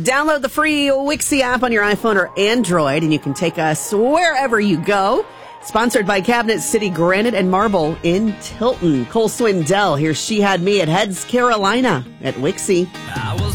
Download the free Wixie app on your iPhone or Android, and you can take us wherever you go. Sponsored by Cabinet City Granite and Marble in Tilton. Cole Swindell, here She Had Me at Heads Carolina at Wixie.